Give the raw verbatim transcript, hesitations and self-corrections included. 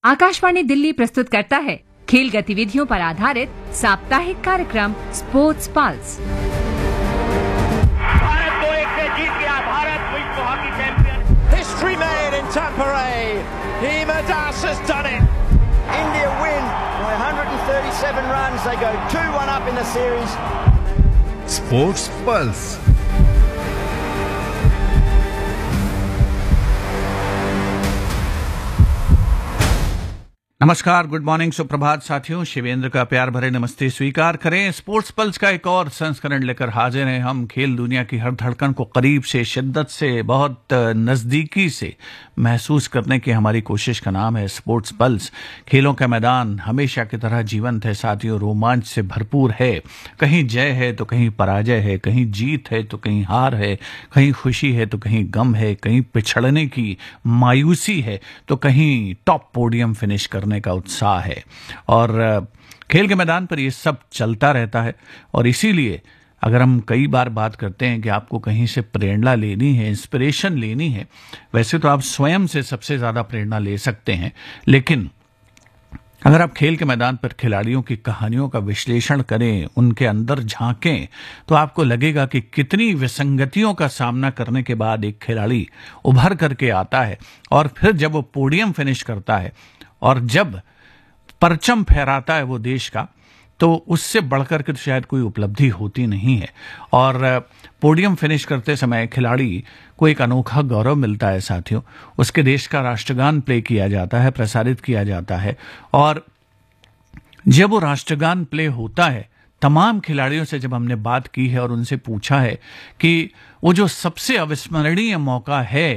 आकाशवाणी दिल्ली प्रस्तुत करता है खेल गतिविधियों पर आधारित साप्ताहिक कार्यक्रम स्पोर्ट्स पल्स। भारत दो एक से जीत गया। भारत विश्व hockey champion. History made in Tampere. Hima Das has done it. India win by one hundred thirty-seven runs. They go two one up in the series. Sports Pulse. नमस्कार, गुड मॉर्निंग, सुप्रभात साथियों। शिवेंद्र का प्यार भरे नमस्ते स्वीकार करें। स्पोर्ट्स पल्स का एक और संस्करण लेकर हाजिर हैं हम। खेल दुनिया की हर धड़कन को करीब से, शिद्दत से, बहुत नजदीकी से महसूस करने की हमारी कोशिश का नाम है स्पोर्ट्स पल्स। खेलों का मैदान हमेशा की तरह जीवंत है साथियों, रोमांच से भरपूर है। कहीं जय है तो कहीं पराजय है, कहीं जीत है तो कहीं हार है, कहीं खुशी है तो कहीं गम है, कहीं पिछड़ने की मायूसी है तो कहीं टॉप पोडियम फिनिश करने का उत्साह है। और खेल के मैदान पर ये सब चलता रहता है। और इसीलिए अगर हम कई बार बात करते हैं कि आपको कहीं से प्रेरणा लेनी है, इंस्पिरेशन लेनी है, वैसे तो आप स्वयं से सबसे ज्यादा प्रेरणा ले सकते हैं, लेकिन अगर आप खेल के मैदान पर खिलाड़ियों की कहानियों का विश्लेषण करें, उनके अंदर झांकें, तो आपको लगेगा कि कितनी विसंगतियों का सामना करने के बाद एक खिलाड़ी उभर करके आता है और फिर जब वो पोडियम फिनिश करता है और जब परचम फहराता है वो देश का, तो उससे बढ़कर के तो शायद कोई उपलब्धि होती नहीं है। और पोडियम फिनिश करते समय खिलाड़ी को एक अनोखा गौरव मिलता है साथियों। उसके देश का राष्ट्रगान प्ले किया जाता है, प्रसारित किया जाता है, और जब वो राष्ट्रगान प्ले होता है, तमाम खिलाड़ियों से जब हमने बात की है और उनसे पूछा है कि वो जो सबसे अविस्मरणीय मौका है